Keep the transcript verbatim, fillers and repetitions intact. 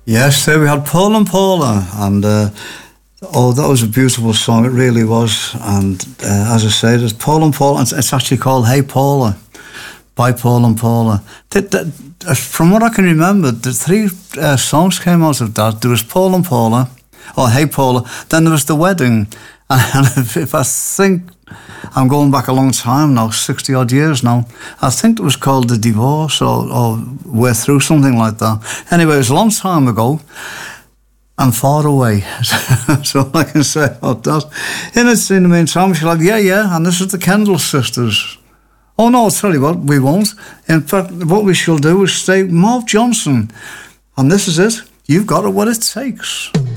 Yes, there we had Paul and Paula, and uh, oh, that was a beautiful song. It really was. And uh, as I said, it's Paul and Paula. It's, it's actually called "Hey Paula" by Paul and Paula. The, the, from what I can remember, the three uh, songs came out of that. There was Paul and Paula, or "Hey Paula." Then there was "The Wedding," and if, if I think I'm going back a long time now, sixty odd years now, I think it was called "The Divorce" or, or "We're Through," something like that. Anyway, it was a long time ago and far away. That's all I can say about that. In, it, in the meantime, she's like, yeah, yeah, and this is the Kendall sisters. Oh, no, I'll tell you what, we won't. In fact, what we shall do is stay Marv Johnson. And this is it. You've got it what it takes.